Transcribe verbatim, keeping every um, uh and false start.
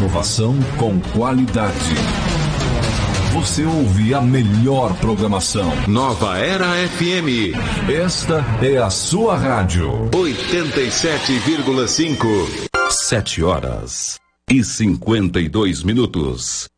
Inovação com qualidade. Você ouve a melhor programação. Nova Era F M. Esta é a sua rádio. oitenta e sete vírgula cinco. Sete horas e cinquenta e dois minutos.